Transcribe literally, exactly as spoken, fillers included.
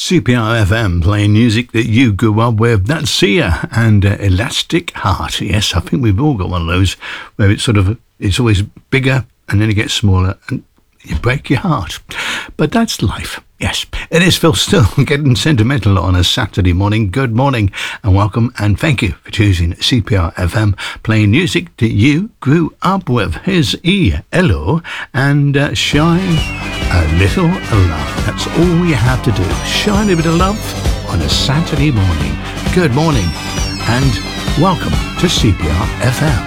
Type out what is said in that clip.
C P R F M playing music that you grew up with. That's Sia and uh, Elastic Heart. Yes, I think we've all got one of those where it's sort of, it's always bigger and then it gets smaller and you break your heart. But that's life. Yes, it is Phil Still getting sentimental on a Saturday morning. Good morning and welcome and thank you for choosing C P R F M, playing music that you grew up with. Here's E L O and uh, Shine a Little Love. That's all you have to do. Shine a bit of love on a Saturday morning. Good morning and welcome to C P R F M.